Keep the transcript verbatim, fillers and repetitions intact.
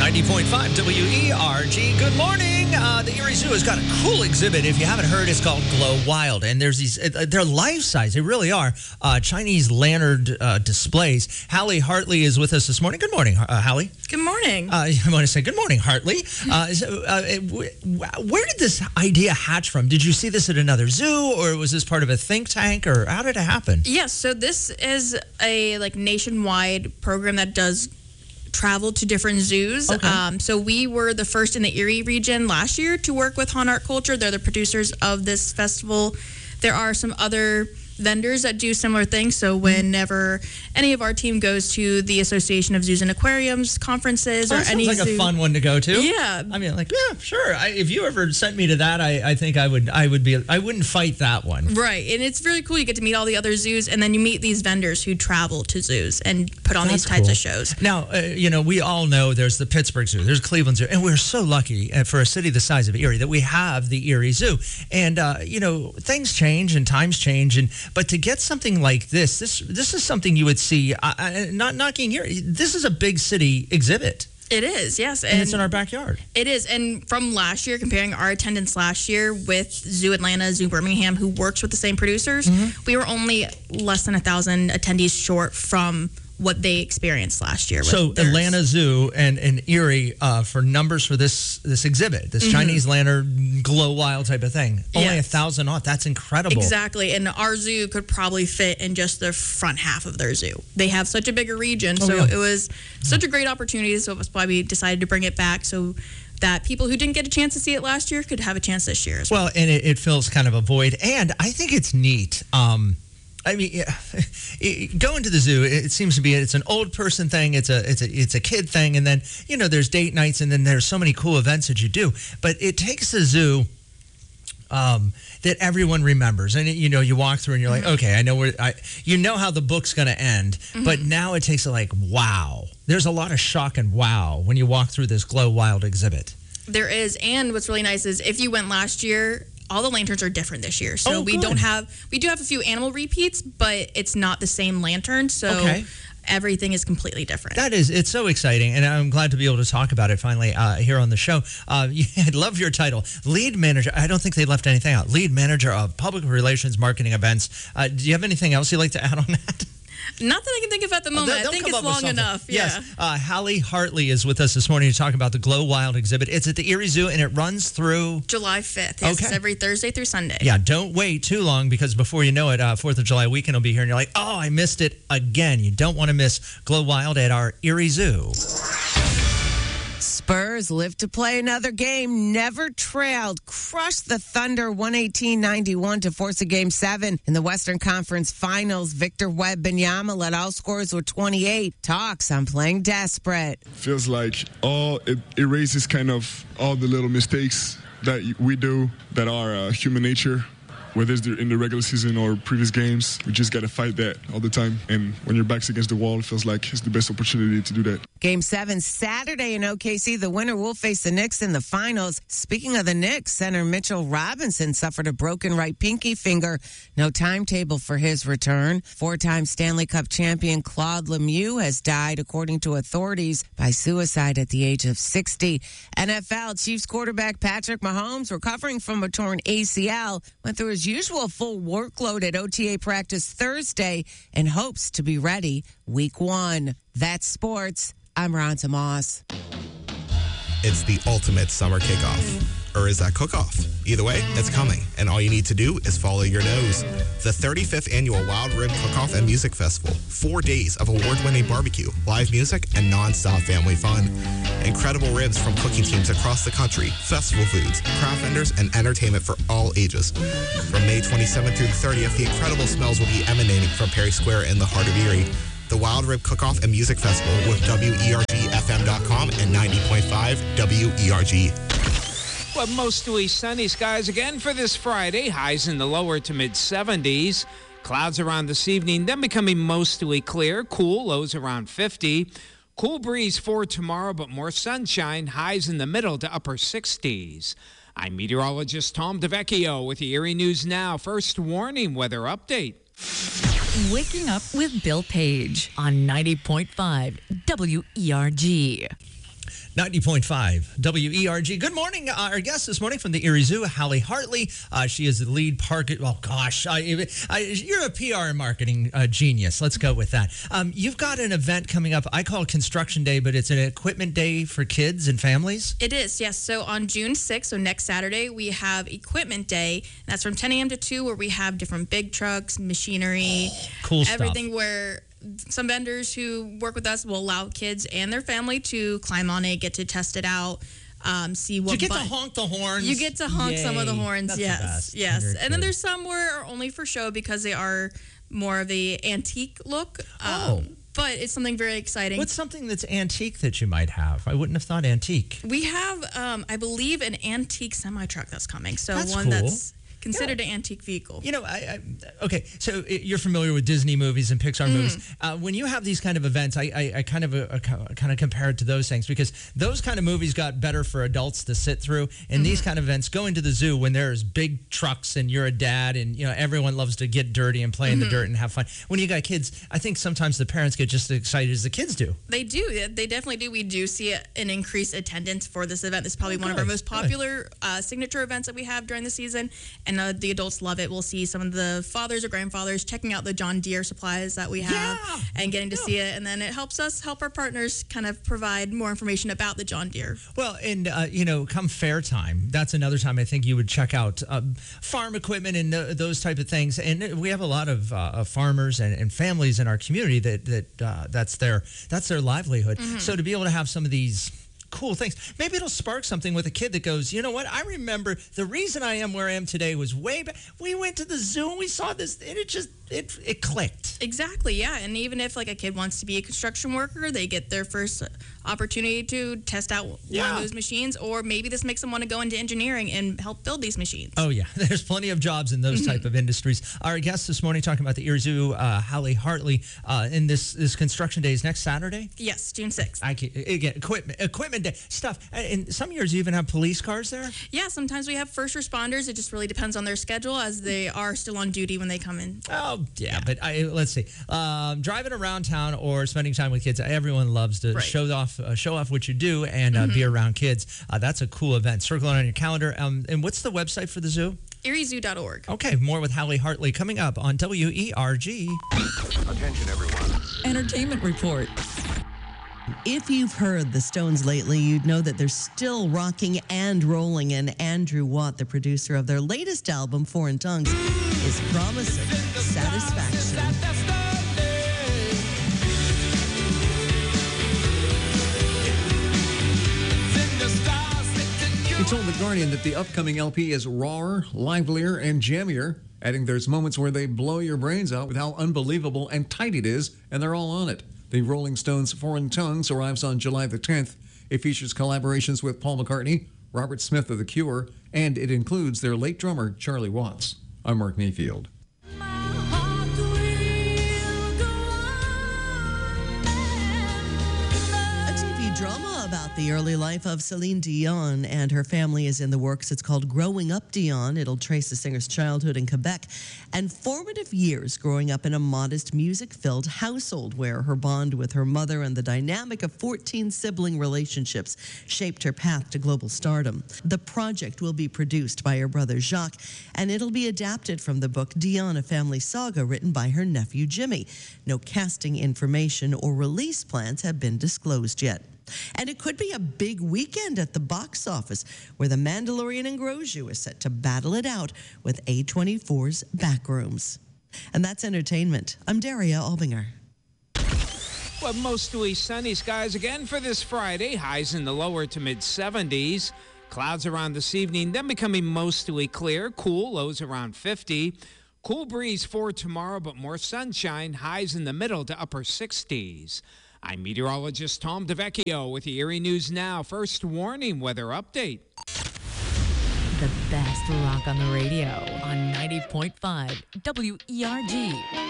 ninety point five W E R G. Good morning. Uh, the Erie Zoo has got a cool exhibit. If you haven't heard, it's called Glow Wild. And there's these, uh, they're life-size. They really are. Uh, Chinese lantern uh, displays. Hallie Hartley is with us this morning. Good morning, uh, Hallie. Good morning. Uh, I want to say good morning, Hartley. Uh, so, uh, where did this idea hatch from? Did you see this at another zoo, or was this part of a think tank, or how did it happen? Yes, so this is a like nationwide program that does travel to different zoos. Okay. Um, so we were the first in the Erie region last year to work with Han Art Culture. They're the producers of this festival. There are some other vendors that do similar things. So whenever any of our team goes to the Association of Zoos and Aquariums conferences Oh, or that any sounds like zoo, a fun one to go to. Yeah. I mean, like, yeah, sure. I, if you ever sent me to that, I, I think I would. I would be. I wouldn't fight that one. Right, and it's really cool. You get to meet all the other zoos, and then you meet these vendors who travel to zoos and put on That's these types cool. of shows. Now, uh, you know, we all know there's the Pittsburgh Zoo, there's Cleveland Zoo, and we're so lucky uh, for a city the size of Erie that we have the Erie Zoo. And uh, you know, things change and times change, and but to get something like this, this this is something you would see. Uh, uh, not knocking Erie, this is a big city exhibit. It is, yes. And, and it's in our backyard. It is. And from last year, comparing our attendance last year with Zoo Atlanta, Zoo Birmingham, who works with the same producers, mm-hmm. we were only less than a thousand attendees short from what they experienced last year. With so theirs. Atlanta Zoo and, and Erie uh, for numbers for this this exhibit, this mm-hmm. Chinese lantern glow wild type of thing. Only yes. a thousand off. That's incredible. Exactly. And our zoo could probably fit in just the front half of their zoo. They have such a bigger region. Oh, so yeah. it was such a great opportunity. So that's why we decided to bring it back. So that people who didn't get a chance to see it last year could have a chance this year as well. Well, and it, it fills kind of a void. And I think it's neat. Um, I mean, yeah, it, going to the zoo, it seems to be it's an old person thing, it's a it's a it's a kid thing, and then you know there's date nights, and then there's so many cool events that you do. But it takes the zoo um, that everyone remembers, and you know you walk through and you're like, mm-hmm. okay, I know where I you know how the book's going to end, mm-hmm. but now it takes it like wow. There's a lot of shock and wow when you walk through this Glow Wild exhibit. There is, and what's really nice is if you went last year, all the lanterns are different this year. So oh, we good. don't have, we do have a few animal repeats, but it's not the same lantern. So okay. everything is completely different. That is, it's so exciting, and I'm glad to be able to talk about it finally uh, here on the show. Uh, I love your title, Lead Manager. I don't think they left anything out. Lead Manager of Public Relations Marketing Events. Uh, do you have anything else you'd like to add on that? Not that I can think of at the moment. They'll I think come it's up with long something. enough. Yeah. Yes. Uh, Hallie Hartley is with us this morning to talk about the Glow Wild exhibit. It's at the Erie Zoo, and it runs through July fifth. Yes, okay. It's every Thursday through Sunday. Yeah, don't wait too long, because before you know it, uh, fourth of July weekend will be here, and you're like, oh, I missed it again. You don't want to miss Glow Wild at our Erie Zoo. Spurs live to play another game, never trailed, crushed the Thunder one eighteen ninety-one to force a game seven in the Western Conference Finals. Victor Wembanyama led all scorers with twenty-eight. Talks on playing desperate. Feels like all it erases kind of all the little mistakes that we do that are uh, human nature. Whether it's in the regular season or previous games, we just got to fight that all the time. And when your back's against the wall, it feels like it's the best opportunity to do that. Game seven Saturday in O K C. The winner will face the Knicks in the finals. Speaking of the Knicks, center Mitchell Robinson suffered a broken right pinky finger. No timetable for his return. Four-time Stanley Cup champion Claude Lemieux has died, according to authorities, by suicide at the age of sixty. N F L Chiefs quarterback Patrick Mahomes, recovering from a torn A C L, went through his usual full workload at O T A practice Thursday and hopes to be ready week one. That's sports. I'm Ronta Moss. It's the ultimate summer kickoff. Or is that cook-off? Either way, it's coming, and all you need to do is follow your nose. The thirty-fifth Annual Wild Rib Cook-Off and Music Festival. Four days of award-winning barbecue, live music, and non-stop family fun. Incredible ribs from cooking teams across the country, festival foods, craft vendors, and entertainment for all ages. From May twenty-seventh through the thirtieth, the incredible smells will be emanating from Perry Square in the heart of Erie. The Wild Rib Cook-Off and Music Festival with W E R G F M dot com and ninety point five W E R G. Well, mostly sunny skies again for this Friday. Highs in the lower to mid seventies. Clouds around this evening, then becoming mostly clear. Cool, lows around fifty. Cool breeze for tomorrow, but more sunshine. Highs in the middle to upper sixties. I'm meteorologist Tom DeVecchio with the Erie News Now. First warning weather update. Waking Up with Bill Page on ninety point five W E R G. ninety point five W E R G. Good morning. Uh, our guest this morning from the Erie Zoo, Hallie Hartley. Uh, she is the lead park. Oh, gosh. I, I, you're a P R and marketing uh, genius. Let's go with that. Um, you've got an event coming up. I call it Construction Day, but it's an equipment day for kids and families. It is, yes. So on June sixth, so next Saturday, we have Equipment Day. That's from ten a.m. to two, where we have different big trucks, machinery, cool stuff. Everything where some vendors who work with us will allow kids and their family to climb on it, get to test it out, um, see what. You get but- to honk the horns. You get to honk Yay. some of the horns, That's yes, the best. yes. Very And cool. then there's some where are only for show because they are more of the antique look. Oh. Um, but it's something very exciting. What's something that's antique that you might have? I wouldn't have thought antique. We have, um, I believe, an antique semi truck that's coming. So That's one cool. that's considered an antique vehicle. You know, I, I okay. So i- you're familiar with Disney movies and Pixar movies. Uh, when you have these kind of events, I, I, I kind of uh, uh, kind of compare it to those things because those kind of movies got better for adults to sit through. And these kind of events, going to the zoo when there's big trucks and you're a dad and you know everyone loves to get dirty and play in the dirt and have fun. When you got kids, I think sometimes the parents get just as excited as the kids do. They do. They definitely do. We do see an increased attendance for this event. This is probably Oh, one of our good, most good. popular uh, signature events that we have during the season. And uh, the adults love it. We'll see some of the fathers or grandfathers checking out the John Deere supplies that we have Yeah. and getting to Yeah. see it. And then it helps us help our partners kind of provide more information about the John Deere. Well, and, uh, you know, come fair time, that's another time I think you would check out um, farm equipment and uh, those type of things. And we have a lot of, uh, of farmers and, and families in our community that, that uh, that's their that's their livelihood. So to be able to have some of these cool things, maybe it'll spark something with a kid that goes, you know what, I remember the reason I am where I am today was way back. We went to the zoo and we saw this, and it just, it, it clicked. Exactly, yeah. And even if like a kid wants to be a construction worker, they get their first opportunity to test out one Yeah. of those machines, or maybe this makes them want to go into engineering and help build these machines. Oh, yeah. There's plenty of jobs in those type of industries. Our guest this morning talking about the Erie Zoo, uh, Hallie Hartley, uh, in this, this construction day is next Saturday. Yes, June sixth. I can, again, equipment, equipment day, stuff. And and some years you even have police cars there. Yeah, sometimes we have first responders. It just really depends on their schedule, as they are still on duty when they come in. Oh, yeah. But I, let's see. Um, driving around town or spending time with kids, everyone loves to Right. show off uh, show off what you do and uh, be around kids. Uh, that's a cool event. Circle it on your calendar. Um, and what's the website for the zoo? erie zoo dot org. Okay, more with Hallie Hartley coming up on W E R G. Attention, everyone. Entertainment report. If you've heard the Stones lately, you'd know that they're still rocking and rolling, and Andrew Watt, the producer of their latest album, Foreign Tongues, is promising satisfaction. He told The Guardian that the upcoming L P is rawer, livelier, and jammier, adding there's moments where they blow your brains out with how unbelievable and tight it is, and they're all on it. The Rolling Stones' Foreign Tongues arrives on July the tenth. It features collaborations with Paul McCartney, Robert Smith of The Cure, and it includes their late drummer, Charlie Watts. I'm Mark Mayfield. A T V drama about the early life of Celine Dion and her family is in the works. It's called Growing Up Dion. It'll trace the singer's childhood in Quebec and formative years growing up in a modest, music-filled household where her bond with her mother and the dynamic of fourteen sibling relationships shaped her path to global stardom. The project will be produced by her brother Jacques, and it'll be adapted from the book Dion, A Family Saga, written by her nephew Jimmy. No casting information or release plans have been disclosed yet. And it could be a big weekend at the box office, where The Mandalorian and Gros-Jew is set to battle it out with A twenty-four's Backrooms. And that's entertainment. I'm Daria Albinger. Well, mostly sunny skies again for this Friday. Highs in the lower to mid seventies. Clouds around this evening, then becoming mostly clear. Cool, lows around fifty. Cool breeze for tomorrow, but more sunshine. Highs in the middle to upper sixties. I'm meteorologist Tom DeVecchio with the Erie News Now. First warning weather update. The best rock on the radio on ninety point five W E R G.